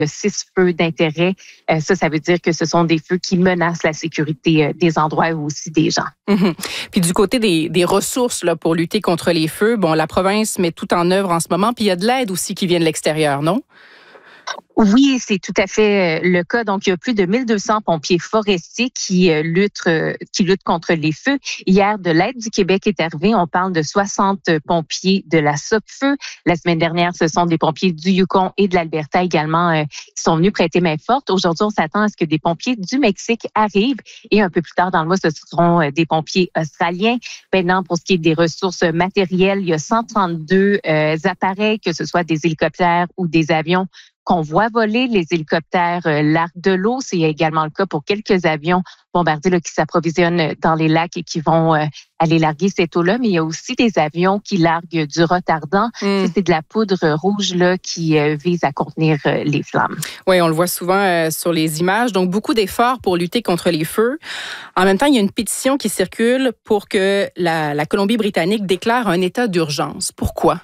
de 6 feux d'intérêt. Ça veut dire que ce sont des feux qui menacent la sécurité des endroits ou aussi des gens. Mm-hmm. Puis du côté des ressources là, pour lutter contre les feux, bon, la province met tout en œuvre en ce moment, puis il y a de l'aide aussi qui vient de l'extérieur, non? Oui, c'est tout à fait le cas. Donc, il y a plus de 1200 pompiers forestiers qui luttent contre les feux. Hier, de l'Aide du Québec est arrivé. On parle de 60 pompiers de la Sopfeu. La semaine dernière, ce sont des pompiers du Yukon et de l'Alberta également qui sont venus prêter main forte. Aujourd'hui, on s'attend à ce que des pompiers du Mexique arrivent. Et un peu plus tard dans le mois, ce seront des pompiers australiens. Maintenant, pour ce qui est des ressources matérielles, il y a 132 appareils, que ce soit des hélicoptères ou des avions, qu'on voit voler. Les hélicoptères larguent de l'eau. C'est également le cas pour quelques avions bombardiers là, qui s'approvisionnent dans les lacs et qui vont aller larguer cette eau-là. Mais il y a aussi des avions qui larguent du retardant. C'est de la poudre rouge là, qui vise à contenir les flammes. Oui, on le voit souvent sur les images. Donc, beaucoup d'efforts pour lutter contre les feux. En même temps, il y a une pétition qui circule pour que la Colombie-Britannique déclare un état d'urgence. Pourquoi?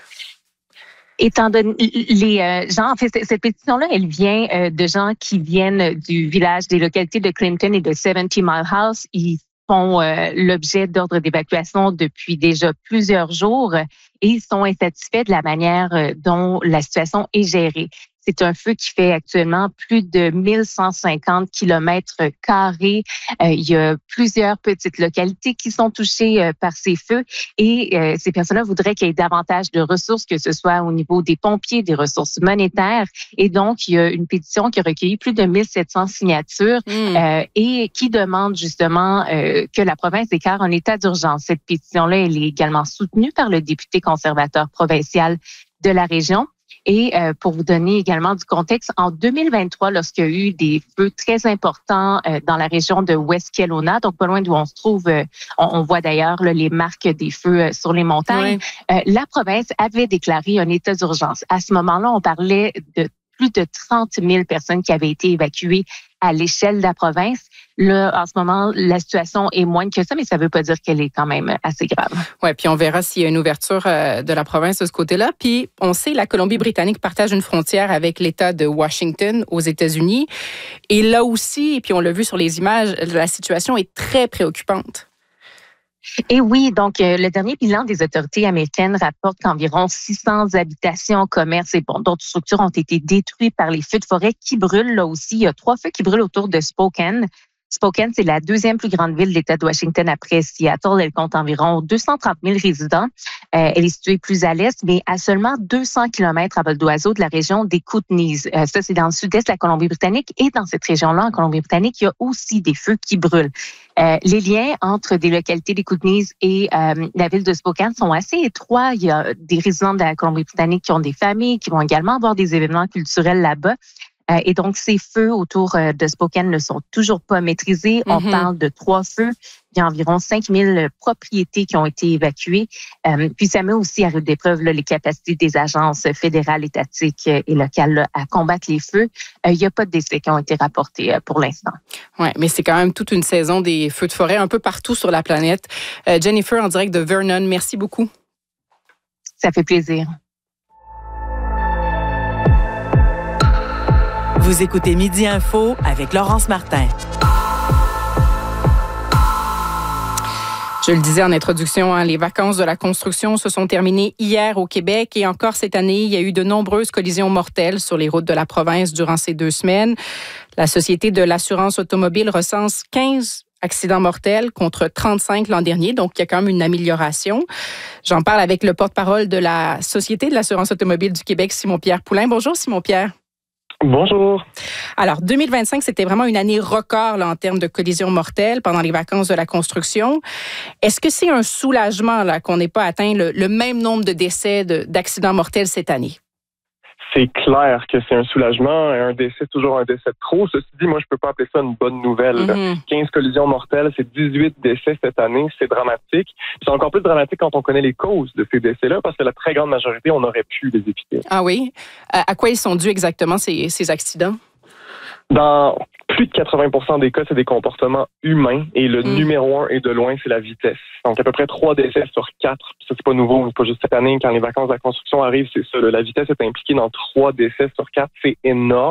Étant donné les gens, en fait, cette pétition-là, elle vient de gens qui viennent du village, des localités de Clinton et de 70 Mile House. Ils font l'objet d'ordres d'évacuation depuis déjà plusieurs jours et ils sont insatisfaits de la manière dont la situation est gérée. C'est un feu qui fait actuellement plus de 1150 kilomètres carrés. Il y a plusieurs petites localités qui sont touchées par ces feux et ces personnes-là voudraient qu'il y ait davantage de ressources, que ce soit au niveau des pompiers, des ressources monétaires. Et donc, il y a une pétition qui a recueilli plus de 1700 signatures et qui demande justement que la province déclare un état d'urgence. Cette pétition-là, elle est également soutenue par le député conservateur provincial de la région. Et pour vous donner également du contexte, en 2023, lorsqu'il y a eu des feux très importants dans la région de West Kelowna, donc pas loin d'où on se trouve, on voit d'ailleurs là, les marques des feux sur les montagnes, la province avait déclaré un état d'urgence. À ce moment-là, on parlait de plus de 30 000 personnes qui avaient été évacuées à l'échelle de la province. Là, en ce moment, la situation est moins que ça, mais ça ne veut pas dire qu'elle est quand même assez grave. Oui, puis on verra s'il y a une ouverture de la province de ce côté-là. Puis on sait, la Colombie-Britannique partage une frontière avec l'État de Washington aux États-Unis. Et là aussi, et puis on l'a vu sur les images, la situation est très préoccupante. Et oui, donc le dernier bilan des autorités américaines rapporte qu'environ 600 habitations, commerces et d'autres structures ont été détruites par les feux de forêt qui brûlent là aussi. Il y a 3 feux qui brûlent autour de Spokane. Spokane, c'est la deuxième plus grande ville de l'État de Washington après Seattle. Elle compte environ 230 000 résidents. Elle est située plus à l'est, mais à seulement 200 km à vol d'oiseau de la région des Kootenays. Ça, c'est dans le sud-est de la Colombie-Britannique. Et dans cette région-là, en Colombie-Britannique, il y a aussi des feux qui brûlent. Les liens entre des localités des Kootenays et la ville de Spokane sont assez étroits. Il y a des résidents de la Colombie-Britannique qui ont des familles, qui vont également avoir des événements culturels là-bas. Et donc, ces feux autour de Spokane ne sont toujours pas maîtrisés. On parle de 3 feux. Il y a environ 5 000 propriétés qui ont été évacuées. Puis, ça met aussi à rude épreuve les capacités des agences fédérales, étatiques et locales là, à combattre les feux. Il n'y a pas de décès qui ont été rapportés pour l'instant. Oui, mais c'est quand même toute une saison des feux de forêt un peu partout sur la planète. Jennifer, en direct de Vernon, merci beaucoup. Ça fait plaisir. Vous écoutez Midi Info avec Laurence Martin. Je le disais en introduction, les vacances de la construction se sont terminées hier au Québec et encore cette année, il y a eu de nombreuses collisions mortelles sur les routes de la province durant ces 2 semaines. La Société de l'assurance automobile recense 15 accidents mortels contre 35 l'an dernier, donc il y a quand même une amélioration. J'en parle avec le porte-parole de la Société de l'assurance automobile du Québec, Simon-Pierre Poulain. Bonjour Simon-Pierre. Bonjour. Alors, 2025, c'était vraiment une année record là, en termes de collisions mortelles pendant les vacances de la construction. Est-ce que c'est un soulagement là, qu'on n'ait pas atteint le même nombre de décès d'accidents mortels cette année? C'est clair que c'est un soulagement. Un décès, toujours un décès de trop. Ceci dit, moi, je peux pas appeler ça une bonne nouvelle. 15 collisions mortelles, c'est 18 décès cette année. C'est dramatique. C'est encore plus dramatique quand on connaît les causes de ces décès-là, parce que la très grande majorité, on aurait pu les éviter. Ah oui? À quoi ils sont dus exactement, ces accidents? Dans plus de 80% des cas, c'est des comportements humains et le numéro 1 est de loin, c'est la vitesse. Donc, à peu près 3 décès sur 4. Ça, c'est pas nouveau, c'est pas juste cette année. Quand les vacances de la construction arrivent, c'est ça. La vitesse est impliquée dans 3 décès sur 4. C'est énorme.